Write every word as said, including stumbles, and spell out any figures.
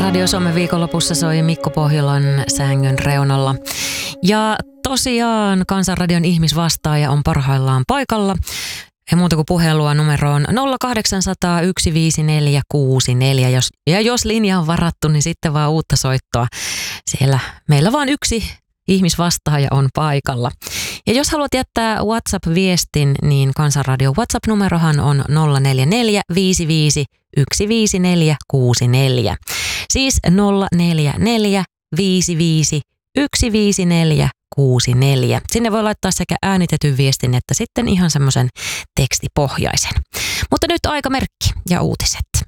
Radio Suomen viikonlopussa soi Mikko Pohjolan Sängyn reunalla. Ja tosiaan Kansanradion ihmisvastaaja on parhaillaan paikalla. Ei muuta kuin puhelua numeroon nolla kahdeksan nolla nolla yksi viisi neljä kuusi neljä. Jos, ja jos linja on varattu, niin sitten vaan uutta soittoa. Siellä meillä vaan yksi ihmisvastaaja on paikalla. Ja jos haluat jättää WhatsApp-viestin, niin Kansanradion WhatsApp-numerohan on nolla neljä neljä viisi viisi yksi viisi neljä kuusi neljä. Siis nolla neljä neljä viisi viisi yksi viisi neljä kuusi neljä. Sinne voi laittaa sekä äänitetyn viestin että sitten ihan semmoisen tekstipohjaisen. Mutta nyt aikamerkki ja uutiset.